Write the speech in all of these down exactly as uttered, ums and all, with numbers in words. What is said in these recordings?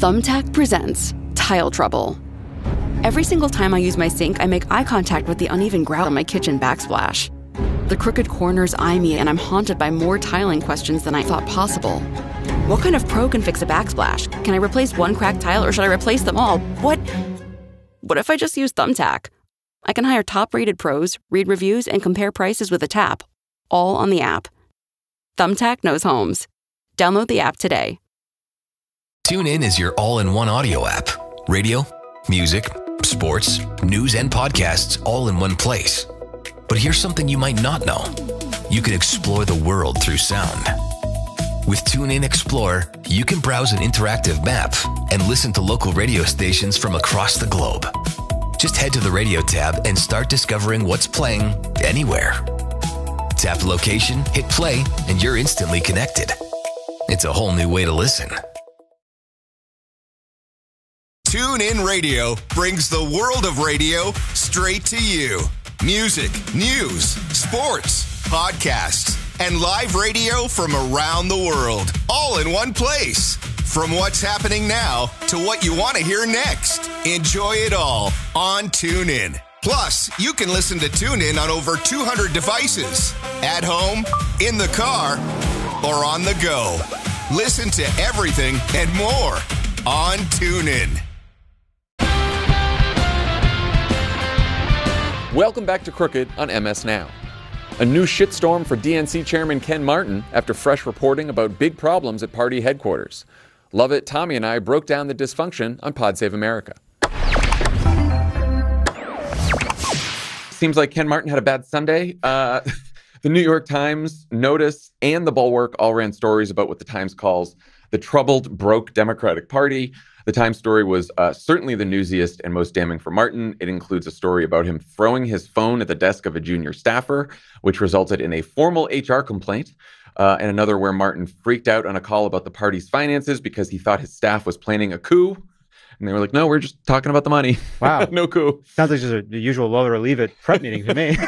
Thumbtack presents Tile Trouble. Every single time I use my sink, I make eye contact with the uneven grout on my kitchen backsplash. The crooked corners eye me, and I'm haunted by more tiling questions than I thought possible. What kind of pro can fix a backsplash? Can I replace one cracked tile, or should I replace them all? What? What if I just use Thumbtack? I can hire top-rated pros, read reviews, and compare prices with a tap, all on the app. Thumbtack knows homes. Download the app today. TuneIn is your all-in-one audio app. Radio, music, sports, news, and podcasts all in one place. But here's something you might not know. You can explore the world through sound. With TuneIn Explore, you can browse an interactive map and listen to local radio stations from across the globe. Just head to the radio tab and start discovering what's playing anywhere. Tap the location, hit play, and you're instantly connected. It's a whole new way to listen. TuneIn Radio brings the world of radio straight to you. Music, news, sports, podcasts, and live radio from around the world, all in one place. From what's happening now to what you want to hear next. Enjoy it all on TuneIn. Plus, you can listen to TuneIn on over two hundred devices. At home, in the car, or on the go. Listen to everything and more on TuneIn. Welcome back to Crooked on M S Now. A new shitstorm for D N C Chairman Ken Martin after fresh reporting about big problems at party headquarters. Lovett, Tommy, and I broke down the dysfunction on Pod Save America. Seems like Ken Martin had a bad Sunday. Uh, the New York Times, Notice, and The Bulwark all ran stories about what the Times calls the troubled, broke Democratic Party. The Times story was uh, certainly the newsiest and most damning for Martin. It includes a story about him throwing his phone at the desk of a junior staffer, which resulted in a formal H R complaint, uh, and another where Martin freaked out on a call about the party's finances because he thought his staff was planning a coup. And they were like, no, we're just talking about the money. Wow. No coup. Sounds like just a, the usual load or leave it prep meeting to me.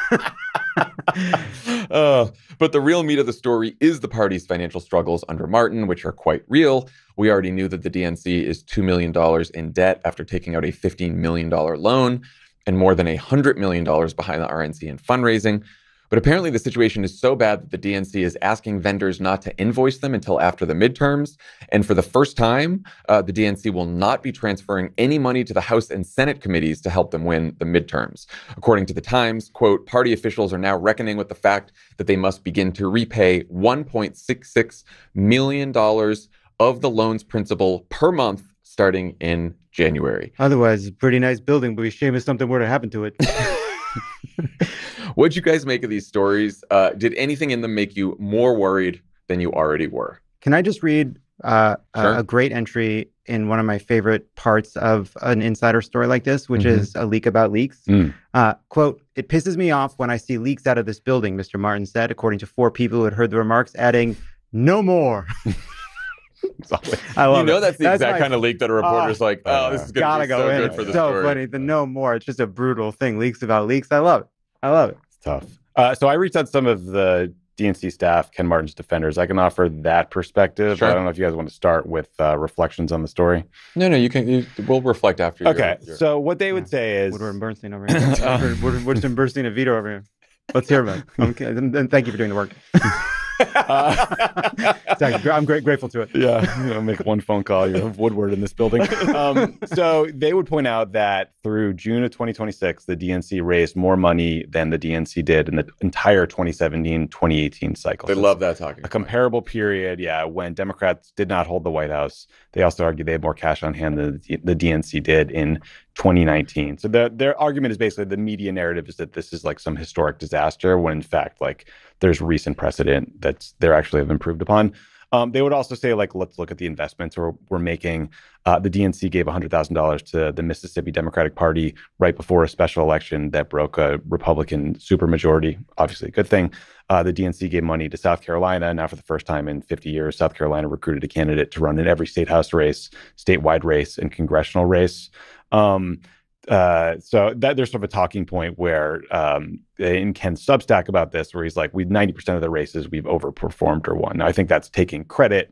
uh, but the real meat of the story is the party's financial struggles under Martin, which are quite real. We already knew that the D N C is two million dollars in debt after taking out a fifteen million dollars loan and more than one hundred million dollars behind the R N C in fundraising. But apparently the situation is so bad that the D N C is asking vendors not to invoice them until after the midterms. And for the first time, uh, the D N C will not be transferring any money to the House and Senate committees to help them win the midterms. According to the Times, quote, party officials are now reckoning with the fact that they must begin to repay one point six six million dollars of the loan's principal per month starting in January. Otherwise, it's a pretty nice building, but we shame if something were to happen to it. What'd you guys make of these stories? Uh, did anything in them make you more worried than you already were? Can I just read uh, Sure. a, a great entry in one of my favorite parts of an insider story like this, which Mhm. is a leak about leaks? Mm. Uh, quote, it pisses me off when I see leaks out of this building, Mister Martin said, according to four people who had heard the remarks, adding, no more. I love You know it. that's the That's exact my- kind of leak that a reporter's Oh, like, oh, this is going to Gotta be go so in. good for the so story. funny. The no more. It's just a brutal thing. Leaks about leaks. I love it. I love it. It's tough. Uh, so I reached out to some of the D N C staff, Ken Martin's defenders. I can offer that perspective. Sure. I don't know if you guys want to start with uh, reflections on the story. No, no, you can. You, we'll reflect after. your- Okay. your- So what they would Yeah. say is, Woodward and Bernstein over here. Woodward, Woodward, Woodward and Bernstein and Vito over here. Let's hear about it. I'm, kidding. and, and thank you for doing the work. uh, Exactly. I'm great, grateful to it. yeah, you know, make one phone call. You have Woodward in this building. Um, so they would point out that through June of twenty twenty-six, the D N C raised more money than the D N C did in the entire twenty seventeen twenty eighteen cycle. They So love that talking. a comparable period, yeah, when Democrats did not hold the White House. They also argue they had more cash on hand than the, the D N C did in twenty nineteen. So the, their argument is basically the media narrative is that this is like some historic disaster, when in fact, like there's recent precedent that's they're actually have improved upon. Um, they would also say, like, let's look at the investments we're, we're making. Uh, the D N C gave one hundred thousand dollars to the Mississippi Democratic Party right before a special election that broke a Republican supermajority. Obviously a good thing. Uh, the D N C gave money to South Carolina. Now, for the first time in fifty years, South Carolina recruited a candidate to run in every state house race, statewide race, and congressional race. Um, uh, so that there's sort of a talking point where um, in Ken's Substack about this, where he's like, we ninety percent of the races we've overperformed or won. Now, I think that's taking credit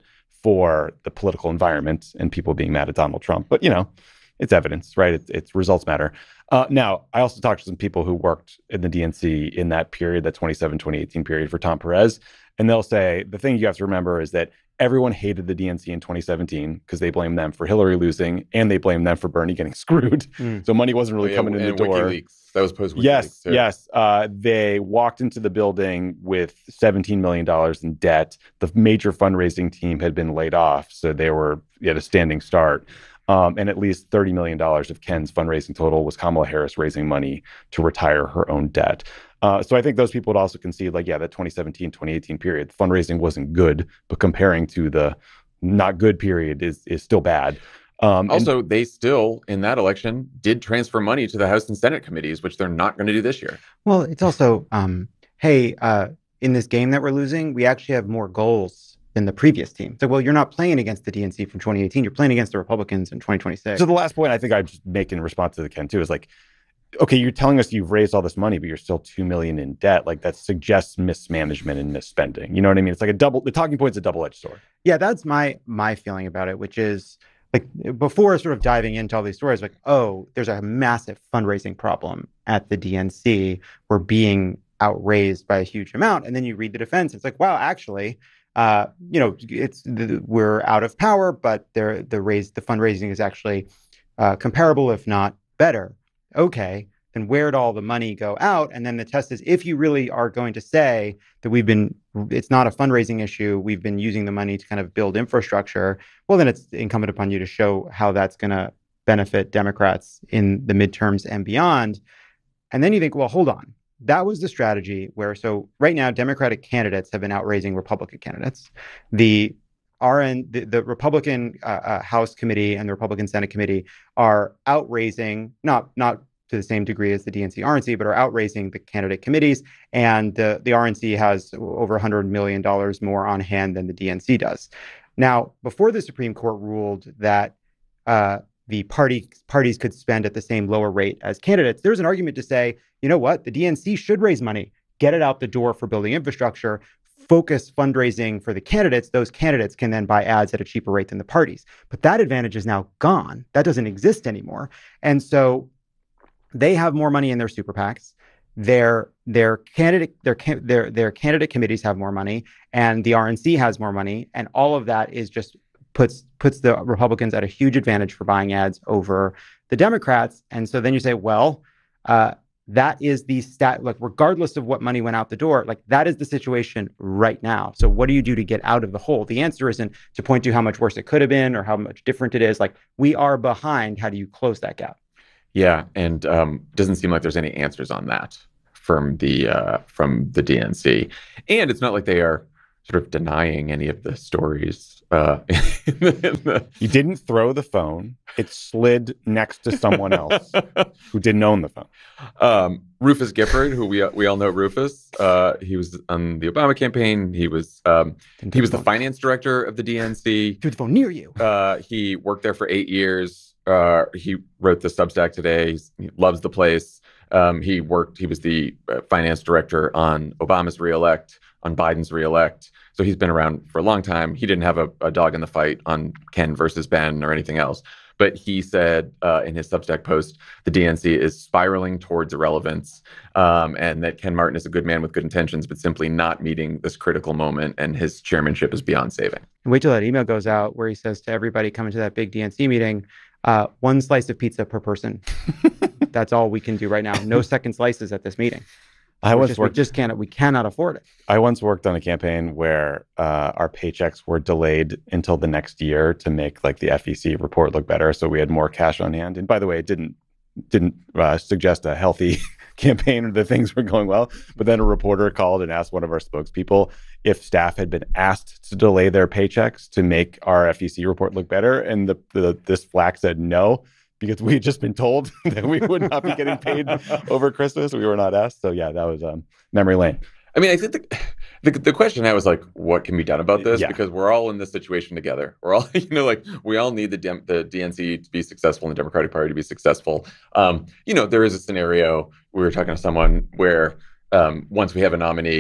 for the political environment and people being mad at Donald Trump. But, you know, it's evidence, right? It's, it's results matter. Uh, now, I also talked to some people who worked in the D N C in that period, that twenty seventeen, twenty eighteen period for Tom Perez. And they'll say the thing you have to remember is that everyone hated the D N C in twenty seventeen because they blamed them for Hillary losing and they blamed them for Bernie getting screwed. Mm. So money wasn't really oh, yeah, coming in the door. WikiLeaks. That was post WikiLeaks. Yes, too. yes. Uh, they walked into the building with seventeen million dollars in debt. The major fundraising team had been laid off, so they were at a standing start. Um, and at least thirty million dollars of Ken's fundraising total was Kamala Harris raising money to retire her own debt. Uh, so I think those people would also concede, like, yeah, that twenty seventeen, twenty eighteen period, fundraising wasn't good, but comparing to the not good period is is still bad. Um, also, and, they still, in that election, did transfer money to the House and Senate committees, which they're not going to do this year. Well, it's also, um, hey, uh, in this game that we're losing, we actually have more goals than the previous team. So, well, you're not playing against the D N C from twenty eighteen. You're playing against the Republicans in twenty twenty-six. So the last point I think I'd just make in response to the Ken, too, is like, okay, you're telling us you've raised all this money, but you're still two million dollars in debt. Like, that suggests mismanagement and misspending. You know what I mean? It's like a double, the talking point's a double-edged sword. Yeah, that's my my feeling about it, which is, like, before sort of diving into all these stories, like, oh, there's a massive fundraising problem at the D N C. We're being outraised by a huge amount. And then you read the defense. It's like, wow, actually, uh, you know, it's the, we're out of power, but the the raise the fundraising is actually uh, comparable, if not better. Okay, then where'd all the money go out? And then the test is, if you really are going to say that we've been, it's not a fundraising issue, we've been using the money to kind of build infrastructure, well, then it's incumbent upon you to show how that's going to benefit Democrats in the midterms and beyond. And then you think, well, hold on. That was the strategy where, so right now, Democratic candidates have been outraising Republican candidates. The R N, the, the Republican uh, uh, House Committee and the Republican Senate Committee are outraising, not not to the same degree as the D N C R N C, but are outraising the candidate committees. And the, the R N C has over one hundred million dollars more on hand than the D N C does. Now, before the Supreme Court ruled that uh, the party parties could spend at the same lower rate as candidates, there's an argument to say, you know what, the D N C should raise money, get it out the door for building infrastructure, focus fundraising for the candidates. Those candidates can then buy ads at a cheaper rate than the parties. But that advantage is now gone. That doesn't exist anymore. And so they have more money in their super PACs. Their their candidate their their their candidate committees have more money, and the R N C has more money, and all of that is just puts puts the Republicans at a huge advantage for buying ads over the Democrats. And so then you say, well, uh, that is the stat, like, regardless of what money went out the door, like, that is the situation right now. So what do you do to get out of the hole? The answer isn't to point to how much worse it could have been or how much different it is. Like, we are behind. How do you close that gap? Yeah, and um, doesn't seem like there's any answers on that from the uh, from the D N C. And it's not like they are sort of denying any of the stories. Uh, in the, in the... You didn't throw the phone. It slid next to someone else who didn't own the phone. Um, Rufus Gifford, who we we all know Rufus, uh, he was on the Obama campaign. He was um, he was the finance director of the D N C. To the phone near you. Uh, he worked there for eight years. Uh, he wrote the Substack today. He's, he loves the place. Um, he worked. He was the uh, finance director on Obama's reelect, on Biden's reelect. So he's been around for a long time. He didn't have a, a dog in the fight on Ken versus Ben or anything else. But he said uh, in his Substack post, the D N C is spiraling towards irrelevance, um, and that Ken Martin is a good man with good intentions, but simply not meeting this critical moment, and his chairmanship is beyond saving. And wait till that email goes out where he says to everybody coming to that big D N C meeting, uh, one slice of pizza per person. That's all we can do right now. No second slices at this meeting. I once just, worked, we just can't. We cannot afford it. I once worked on a campaign where uh, our paychecks were delayed until the next year to make like the F E C report look better. So we had more cash on hand. And by the way, it didn't didn't uh, suggest a healthy campaign or that things were going well. But then a reporter called and asked one of our spokespeople if staff had been asked to delay their paychecks to make our F E C report look better. And the, the this flack said no, because we had just been told that we would not be getting paid over Christmas. We were not asked. So yeah, that was um, memory lane. I mean, I think the, the the question now is like, what can be done about this? Yeah. Because we're all in this situation together. We're all, you know, like we all need the D- the D N C to be successful and the Democratic Party to be successful. Um, you know, there is a scenario, we were talking to someone where um, once we have a nominee,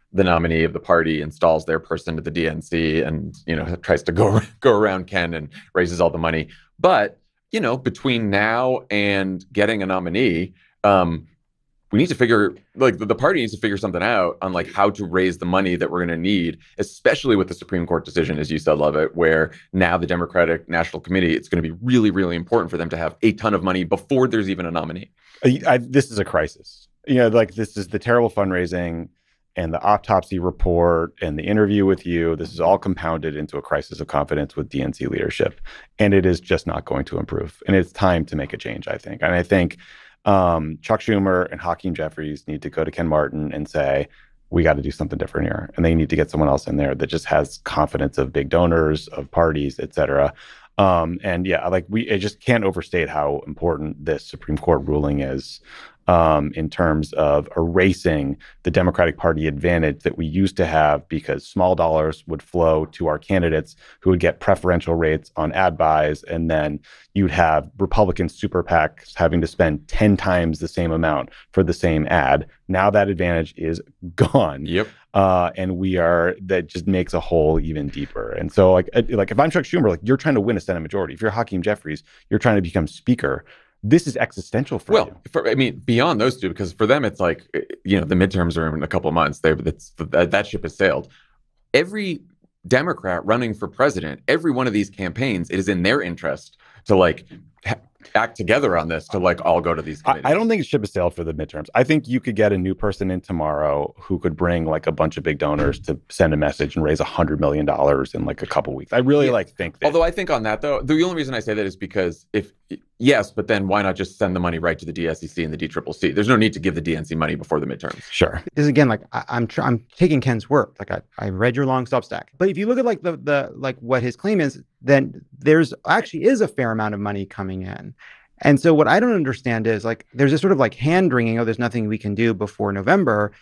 the nominee of the party installs their person to the D N C and, you know, tries to go go around Ken and raises all the money. But, you know, between now and getting a nominee, um, we need to figure, like, the, the party needs to figure something out on, like, how to raise the money that we're going to need, especially with the Supreme Court decision, as you said, Lovett, where now the Democratic National Committee, it's going to be really, really important for them to have a ton of money before there's even a nominee. I, I, this is a crisis. You know, like, this is the terrible fundraising and the autopsy report and the interview with you. This is all compounded into a crisis of confidence with D N C leadership. And it is just not going to improve. And it's time to make a change, I think. And I think um, Chuck Schumer and Hakeem Jeffries need to go to Ken Martin and say, we got to do something different here. And they need to get someone else in there that just has confidence of big donors, of parties, et cetera. Um, and yeah, like we I just can't overstate how important this Supreme Court ruling is um, in terms of erasing the Democratic Party advantage that we used to have, because small dollars would flow to our candidates who would get preferential rates on ad buys. And then you'd have Republican super PACs having to spend ten times the same amount for the same ad. Now that advantage is gone. Yep. Uh, and we are, that just makes a hole even deeper. And so like, like if I'm Chuck Schumer, like, you're trying to win a Senate majority. If you're Hakeem Jeffries, you're trying to become speaker. This is existential for well, you. Well, I mean, beyond those two, because for them, it's like, you know, the midterms are in a couple of months. They, that's, that, that ship has sailed. Every Democrat running for president, every one of these campaigns, it is in their interest to, like, ha- act together on this, to, like, all go to these committees. I, I don't think it ship has sailed for the midterms. I think you could get a new person in tomorrow who could bring, like, a bunch of big donors to send a message and raise a hundred million dollars in, like, a couple weeks. I really yeah. like think that. Although I think on that, though, the only reason I say that is because if yes, but then why not just send the money right to the D S E C and the D C C C? There's no need to give the D N C money before the midterms. Sure. This again, like I, I'm, tr- I'm taking Ken's work. Like I, I read your long Substack, but if you look at like the, the, like what his claim is, then there's actually is a fair amount of money coming in. And so what I don't understand is, like, there's this sort of like hand wringing, oh, there's nothing we can do before November.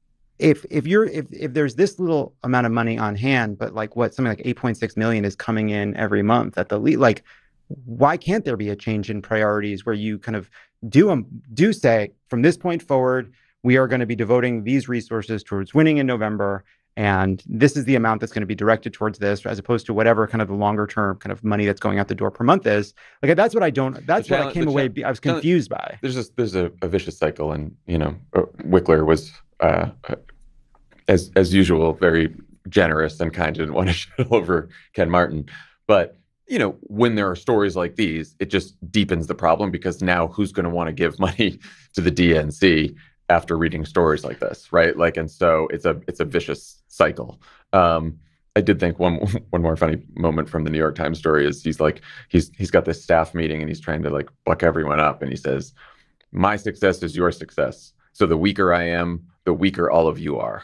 If if you're if if there's this little amount of money on hand, but like what something like eight point six million is coming in every month at the least, like, why can't there be a change in priorities where you kind of do um, do say, from this point forward, we are going to be devoting these resources towards winning in November, and this is the amount that's going to be directed towards this, as opposed to whatever kind of the longer term kind of money that's going out the door per month is. Like, that's what I don't, that's what I came away, I was confused by. There's just, there's a, a vicious cycle, and, you know, Wickler was, uh, as as usual, very generous and kind, didn't want to shit over Ken Martin. But, you know, when there are stories like these, it just deepens the problem, because now who's going to want to give money to the D N C after reading stories like this, right? Like, and so it's a it's a vicious cycle. Um, I did think one one more funny moment from the New York Times story is he's like he's he's got this staff meeting and he's trying to, like, buck everyone up, and he says, "My success is your success. So the weaker I am, the weaker all of you are."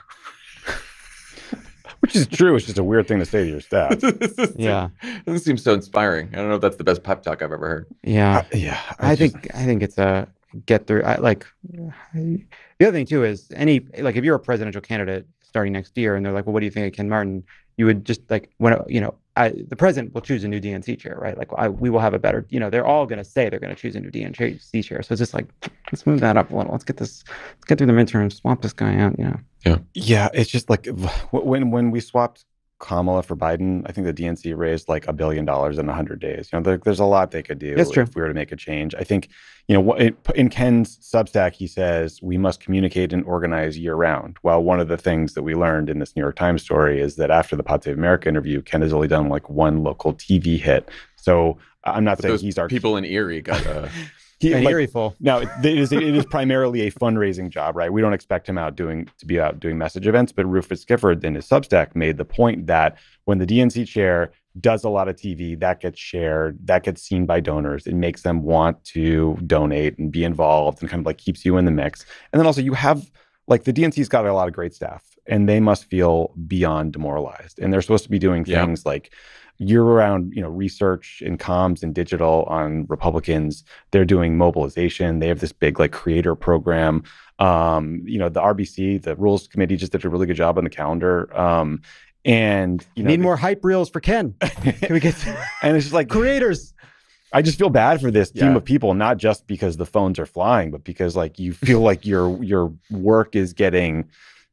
Which is true. It's just a weird thing to say to your staff. Yeah, it doesn't seem so inspiring. I don't know if that's the best pep talk I've ever heard. Yeah, uh, yeah. I, I just... think I think it's a get through. I, like I, the other thing too is any like if you're a presidential candidate starting next year, and they're like, "Well, what do you think of Ken Martin?" You would just like when you know I, the president will choose a new D N C chair, right? Like I, we will have a better. You know, they're all going to say they're going to choose a new D N C chair. So it's just like, let's move that up a little. Let's get this. Let's get through the midterm. Swap this guy out. You know. Yeah. Yeah. It's just like when when we swapped Kamala for Biden, I think the D N C raised like a billion dollars in a hundred days. You know, there, there's a lot they could do. That's true. If we were to make a change. I think, you know, in Ken's Substack, he says we must communicate and organize year round. Well, one of the things that we learned in this New York Times story is that after the Pod Save America interview, Ken has only done like one local T V hit. So I'm not But saying those he's our people in Erie got uh, he, An like, Erie full. Now, it is, it is primarily a fundraising job, right? We don't expect him out doing to be out doing message events, but Rufus Gifford in his Substack made the point that when the D N C chair does a lot of T V, that gets shared, that gets seen by donors. It makes them want to donate and be involved, and kind of like keeps you in the mix. And then also you have, like, the D N C's got a lot of great staff, and they must feel beyond demoralized. And they're supposed to be doing Yeah. things like year-round, you know, research in comms and digital on Republicans. They're doing mobilization. They have this big, like, creator program. Um, you know, the R B C, the Rules Committee, just did a really good job on the calendar. Um, and you know, Need the, more hype reels for Ken. Can we get and it's just like creators? I just feel bad for this team Yeah. of people, not just because the phones are flying, but because, like, you feel like your your work is getting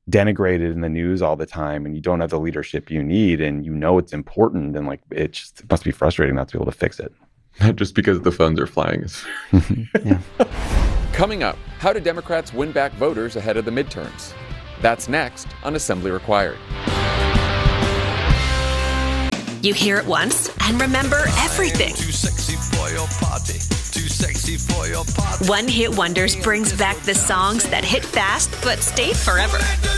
denigrated in the news all the time, and you don't have the leadership you need, and you know it's important, and like it just it must be frustrating not to be able to fix it. Not just because the phones are flying. Yeah. Coming up, how do Democrats win back voters ahead of the midterms? That's next on Assembly Required. You hear it once and remember everything. Too sexy for your party. Too sexy for your party. One Hit Wonders brings back the songs that hit fast but stayed forever.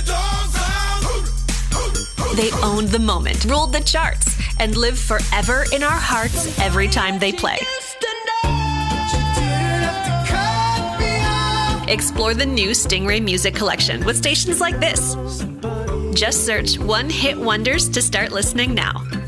They owned the moment, ruled the charts, and live forever in our hearts every time they play. Explore the new Stingray Music Collection with stations like this. Just search One Hit Wonders to start listening now.